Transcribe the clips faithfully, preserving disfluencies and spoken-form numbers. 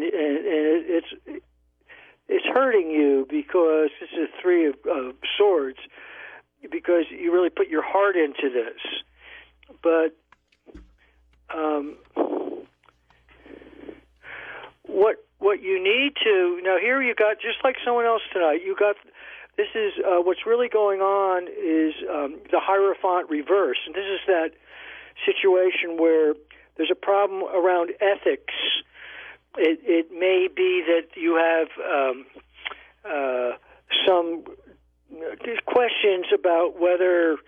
and, and it's it's hurting you because this is a three of uh, swords, because you really put your heart into this. But um, what what you need to now here you got, just like someone else tonight, you got this is uh, what's really going on is um, the Hierophant reverse, and this is that situation where there's a problem around ethics. It, it may be that you have um, uh, some questions about whether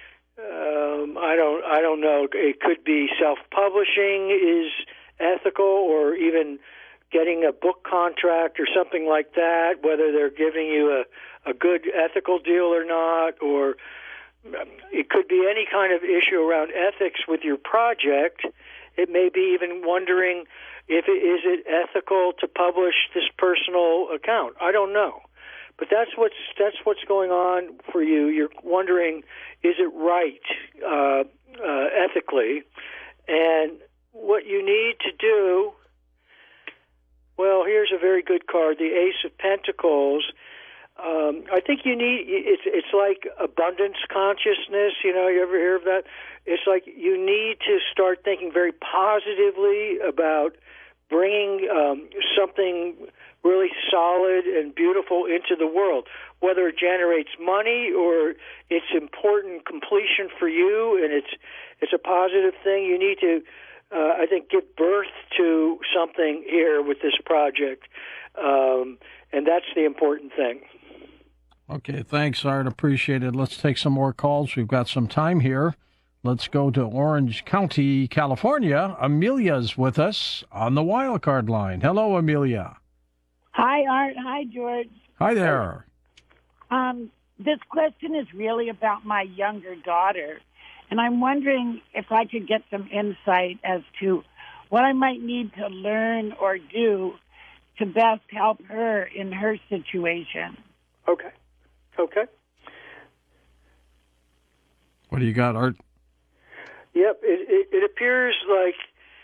um, I don't I don't know. It could be self-publishing is ethical, or even getting a book contract or something like that. Whether they're giving you a, a good ethical deal or not, or it could be any kind of issue around ethics with your project. It may be even wondering if it, is it ethical to publish this personal account. I don't know, but that's what's that's what's going on for you. You're wondering, is it right uh, uh, ethically? And what you need to do. Well, here's a very good card, the Ace of Pentacles. Um, I think you need, it's it's like abundance consciousness, you know, you ever hear of that? It's like you need to start thinking very positively about bringing um, something really solid and beautiful into the world, whether it generates money or it's important completion for you and it's it's a positive thing. You need to, uh, I think, give birth to something here with this project, um, and that's the important thing. Okay, thanks, Art. Appreciate it. Let's take some more calls. We've got some time here. Let's go to Orange County, California. Amelia's with us on the wild card line. Hello, Amelia. Hi, Art. Hi, George. Hi there. Um, this question is really about my younger daughter, and I'm wondering if I could get some insight as to what I might need to learn or do to best help her in her situation. Okay. Okay. What do you got, Art? Yep. It, it, it appears like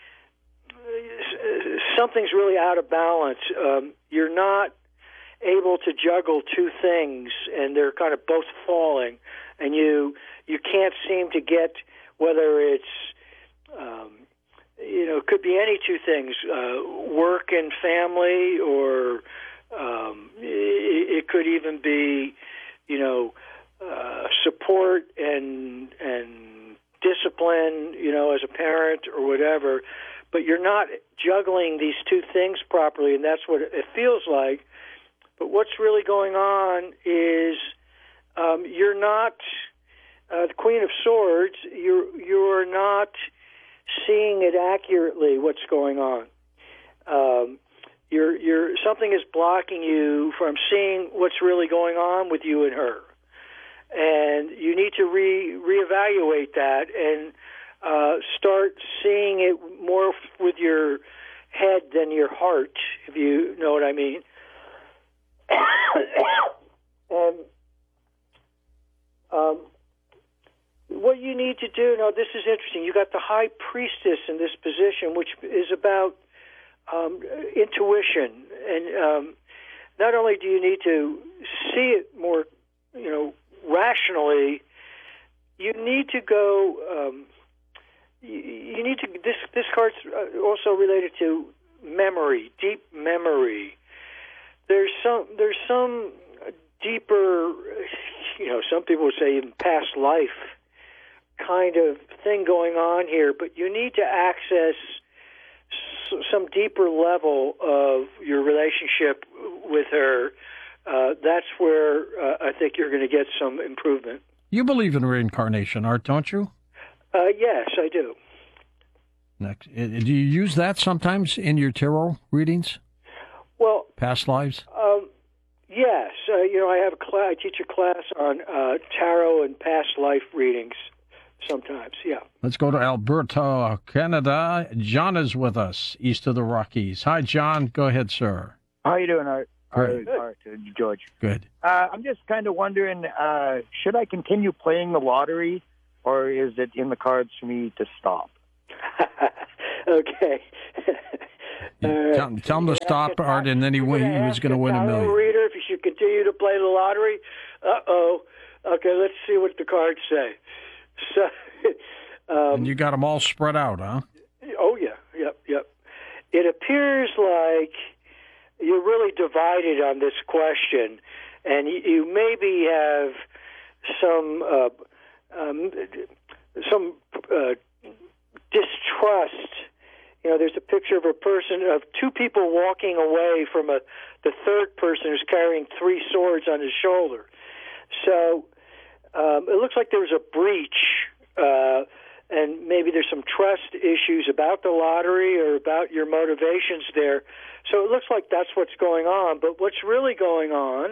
something's really out of balance. Um, you're not able to juggle two things, and they're kind of both falling, and you you can't seem to get whether it's um, you know, it could be any two things, uh, work and family, or um, it, it could even be, you know, uh, support and and discipline, you know, as a parent or whatever. But you're not juggling these two things properly, and that's what it feels like. But what's really going on is um, you're not uh, the Queen of Swords. You're you're not seeing it accurately. What's going on? Um, You're, you're, something is blocking you from seeing what's really going on with you and her. And you need to re, reevaluate that and uh, start seeing it more with your head than your heart, if you know what I mean. and um, what you need to do, now this is interesting, you got the High Priestess in this position, which is about Um, intuition, and um, not only do you need to see it more, you know, rationally, you need to go. Um, you, you need to. This this card's also related to memory, deep memory. There's some. There's some deeper. You know, some people would say even past life kind of thing going on here, but you need to access some deeper level of your relationship with her. Uh, that's where uh, I think you're going to get some improvement. You believe in reincarnation, Art, don't you? Uh, yes, I do. Next, do you use that sometimes in your tarot readings? Well, past lives. Um, yes, uh, you know, I have a class. I teach a class on uh, tarot and past life readings. Sometimes, yeah. Let's go to Alberta, Canada. John is with us, east of the Rockies. Hi, John. Go ahead, sir. How you doing, Art? Great. Art, Art uh, George. Good. Uh, I'm just kind of wondering, uh, should I continue playing the lottery, or is it in the cards for me to stop? Okay. Yeah, Uh, tell, tell him to you're stop, gonna Art, and then he, you're win, gonna he was ask going to the win a tarot million. reader if you should continue to play the lottery. Uh-oh. Okay, let's see what the cards say. So, um, And you got them all spread out, huh? oh, yeah, yep, yep. It appears like you're really divided on this question, and you, you maybe have some uh, um, some uh, distrust. You know, there's a picture of a person, of two people walking away from a the third person who's carrying three swords on his shoulder. So um, it looks like there's a breach, uh, and maybe there's some trust issues about the lottery or about your motivations there. So it looks like that's what's going on. But what's really going on,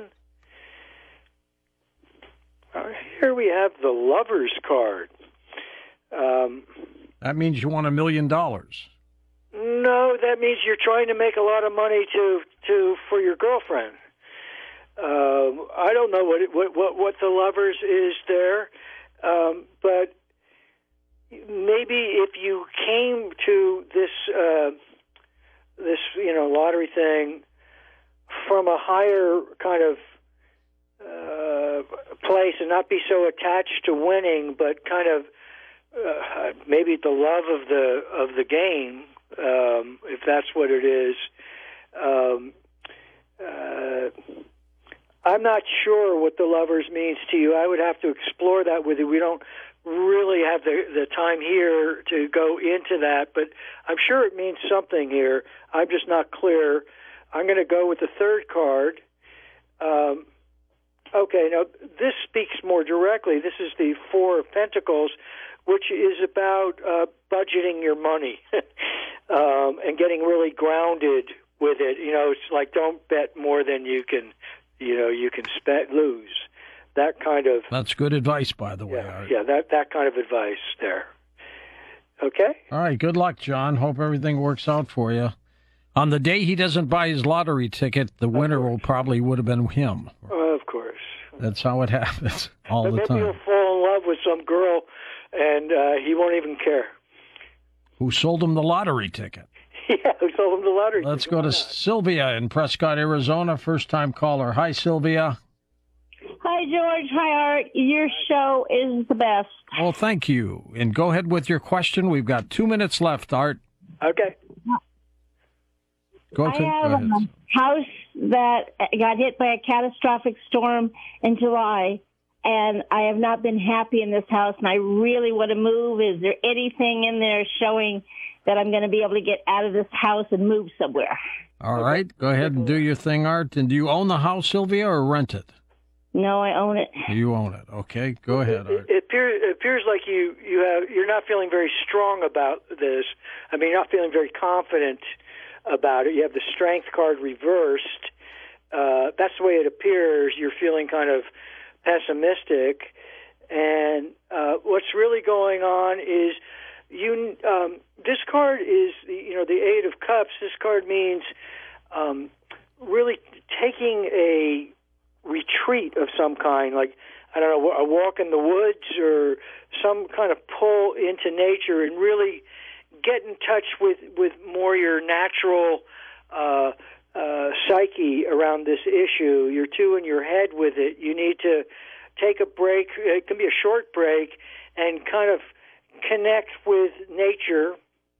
uh, here we have the Lover's card. Um, That means you want a million dollars. No, that means you're trying to make a lot of money to to for your girlfriend. Um, I don't know what, it, what what what the Lovers is there, um, but maybe if you came to this uh, this you know lottery thing from a higher kind of uh, place and not be so attached to winning, but kind of uh, maybe the love of the of the game. Um, if that's what it is. Um, uh, I'm not sure what the Lovers means to you. I would have to explore that with you. We don't really have the, the time here to go into that, but I'm sure it means something here. I'm just not clear. I'm going to go with the third card. Um, okay, now this speaks more directly. This is the Four of Pentacles, which is about uh, budgeting your money um, and getting really grounded with it. You know, it's like don't bet more than you can, you know, you can spend, lose. That kind of. That's good advice, by the way, Yeah, Art. yeah, that that kind of advice there. Okay. All right, good luck, John. Hope everything works out for you. On the day he doesn't buy his lottery ticket, the winner will probably would have been him. Uh, of course. That's how it happens all But the maybe time. he'll fall in love with some girl, and uh, he won't even care. Who sold him the lottery ticket? Yeah, who sold him the lottery? Let's ticket? go Why to not? Sylvia in Prescott, Arizona. First time caller. Hi, Sylvia. Hi, George. Hi, Art. Your show is the best. Well, thank you. And go ahead with your question. We've got two minutes left, Art. Okay. Go, I to, go have ahead. a house that got hit by a catastrophic storm in July, and I have not been happy in this house, and I really want to move. Is there anything in there showing that I'm going to be able to get out of this house and move somewhere? All right. Go ahead and do your thing, Art. And do you own the house, Sylvia, or rent it? No, I own it. You own it. Okay. Go ahead, Art. It, it, appears, it appears like you, you have, you're not feeling very strong about this. I mean, you're not feeling very confident about it. You have the Strength card reversed. Uh, that's the way it appears. You're feeling kind of pessimistic. And uh, what's really going on is you. Um, this card is, you know, the Eight of Cups. This card means um, really taking a retreat of some kind, like, I don't know, a walk in the woods or some kind of pull into nature and really get in touch with, with more your natural uh, uh, psyche around this issue. You're too in your head with it. You need to take a break. It can be a short break and kind of connect with nature,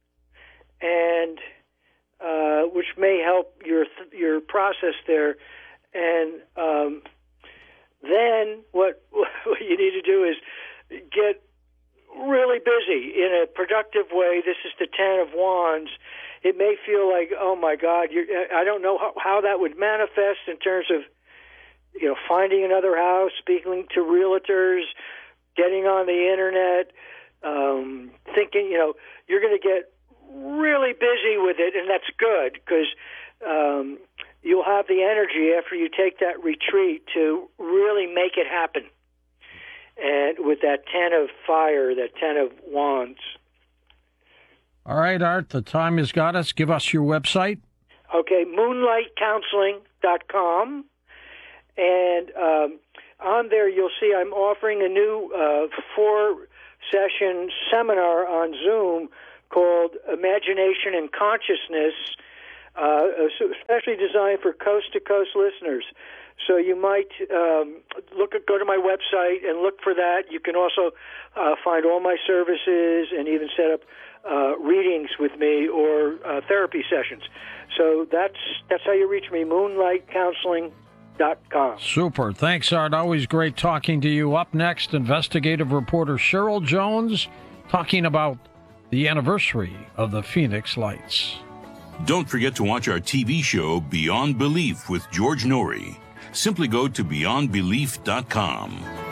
and uh, which may help your your process there. And um, then what what you need to do is get really busy in a productive way. This is the Ten of Wands. It may feel like, oh my God, you're, I don't know how, how that would manifest in terms of, you know, finding another house, speaking to realtors, getting on the internet, um, thinking, you know, you're going to get really busy with it, and that's good because um, you'll have the energy after you take that retreat to really make it happen. And with that Ten of Fire, that Ten of Wands. All right, Art, the time has got us. Give us your website. Okay, moonlight counseling dot com. And um, on there you'll see I'm offering a new uh, four-session seminar on Zoom called Imagination and Consciousness, uh, especially designed for coast-to-coast listeners. So you might um, look at, go to my website and look for that. You can also uh, find all my services and even set up uh, readings with me or uh, therapy sessions. So that's that's how you reach me, moonlight counseling dot com. Super. Thanks, Art. Always great talking to you. Up next, investigative reporter Cheryl Jones talking about the anniversary of the Phoenix Lights. Don't forget to watch our T V show Beyond Belief with George Norrie. Simply go to beyond belief dot com.